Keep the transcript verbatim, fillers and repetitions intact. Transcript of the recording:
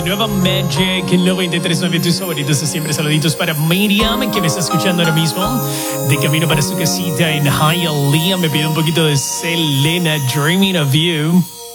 Nueva Magic noventa y tres punto nueve, tus favoritos de siempre. Saluditos para Miriam, que me está escuchando ahora mismo. De camino para su casita en Hialeah. Me pide un poquito de Selena, Dreaming of You.